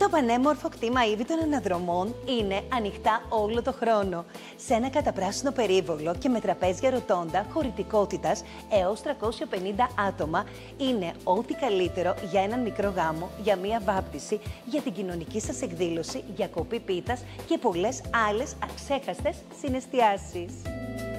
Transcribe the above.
Το πανέμορφο κτήμα Ήβη των Αναδρομών είναι ανοιχτά όλο το χρόνο. Σε ένα καταπράσινο περίβολο και με τραπέζια ροτόντα χωρητικότητας έως 350 άτομα, είναι ό,τι καλύτερο για έναν μικρό γάμο, για μία βάπτιση, για την κοινωνική σας εκδήλωση, για κοπή πίτας και πολλές άλλες αξέχαστες συναισθιάσεις.